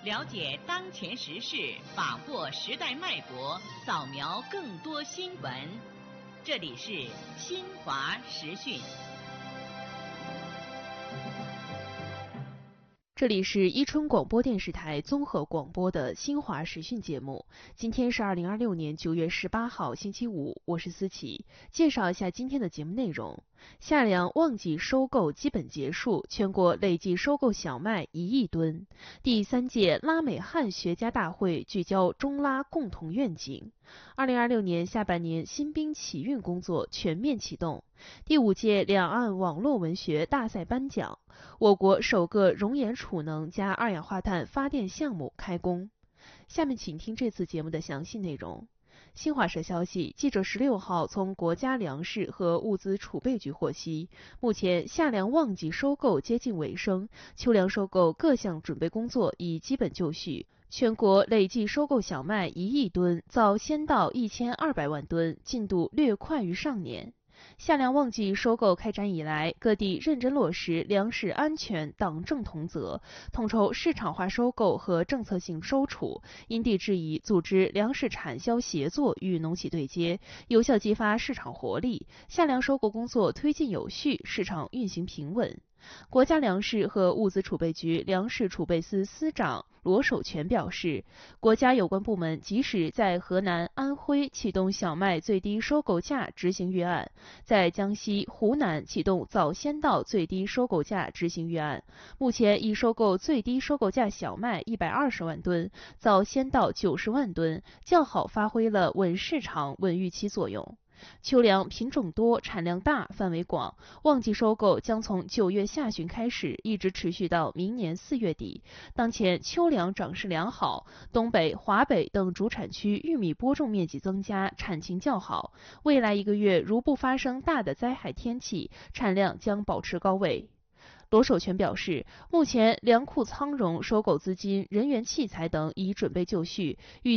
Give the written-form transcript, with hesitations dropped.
了解当前时事，把握时代脉搏，扫描更多新闻。这里是新华时讯。 这里是伊春广播电视台综合广播的新华时讯节目。今天是2026年9月18号，星期五，我是思琪。介绍一下今天的节目内容。夏粮旺季收购基本结束，全国累计收购小麦1亿吨。第3届拉美汉学家大会聚焦中拉共同愿景。2026年下半年新兵启运工作全面启动。第5届两岸网络文学大赛颁奖。我国首个熔岩储能加二氧化碳发电项目开工。下面请听这次节目的详细内容。新华社消息，记者16号从国家粮食和物资储备局获悉，目前夏粮旺季收购接近尾声，秋粮收购各项准备工作已基本就绪。全国累计收购小麦1亿吨，早先到1200万吨，进度略快于上年。夏粮旺季收购开展以来，各地认真落实粮食安全党政同责，统筹市场化收购和政策性收储，因地制宜组织粮食产销协作与农企对接，有效激发市场活力。夏粮收购工作推进有序，市场运行平稳。国家粮食和物资储备局粮食储备司司长罗守全表示，国家有关部门及时在河南、安徽启动小麦最低收购价执行预案，在江西、湖南启动早先到最低收购价执行预案，目前已收购最低收购价小麦120万吨，早先到90万吨，较好发挥了稳市场、稳预期作用。秋粮品种多、产量大、范围广，旺季收购将从9月下旬开始，一直持续到明年4月底。当前秋粮长势良好，东北、华北等主产区玉米播种面积增加，产情较好。未来1个月如不发生大的灾害天气，产量将保持高位。罗守全表示，目前粮库仓容、收购资金、人员、器材等已准备就绪，预